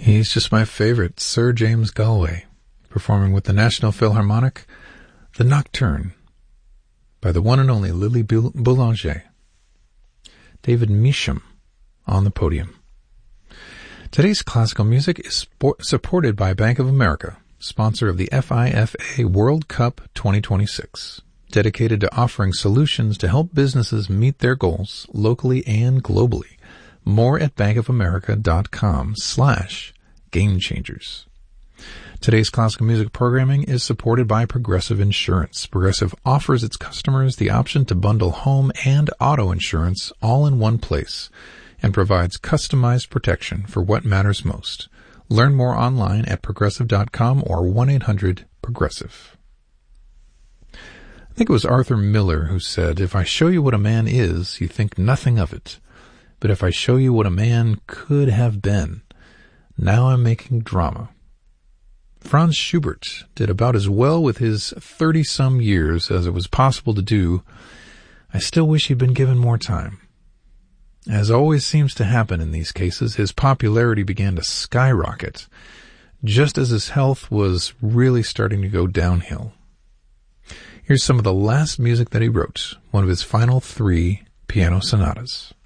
He's just my favorite, Sir James Galway, performing with the National Philharmonic, The Nocturne, by the one and only Lily Boulanger. David Measham on the podium. Today's classical music is supported by Bank of America, sponsor of the FIFA World Cup 2026, dedicated to offering solutions to help businesses meet their goals locally and globally. More at bankofamerica.com/gamechangers. Today's classical music programming is supported by Progressive Insurance. Progressive offers its customers the option to bundle home and auto insurance all in one place and provides customized protection for what matters most. Learn more online at progressive.com or 1-800-PROGRESSIVE. I think it was Arthur Miller who said, "If I show you what a man is, you think nothing of it. But if I show you what a man could have been, now I'm making drama." Franz Schubert did about as well with his 30-some years as it was possible to do. I still wish he'd been given more time. As always seems to happen in these cases, his popularity began to skyrocket, just as his health was really starting to go downhill. Here's some of the last music that he wrote, one of his final 3 piano sonatas.